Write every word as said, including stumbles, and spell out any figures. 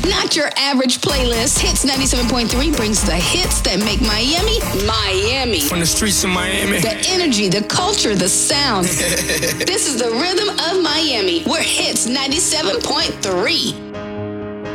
Not your average playlist. Hits ninety-seven point three brings the hits that make Miami, Miami. From the streets of Miami. The energy, the culture, the sound. This is the rhythm of Miami. We're Hits ninety-seven point three.